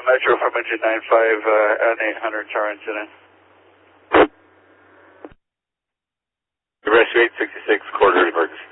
Metro from engine 95, an 800 tower incident. Rescue 866, quarter emergency.